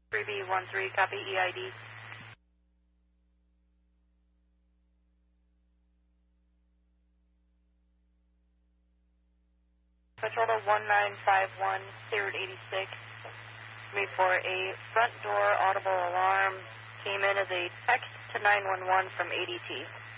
3B13, copy EID. Patrol to 1951, cleared 86. Me for a front door audible alarm. Came in as a text to 911 from ADT.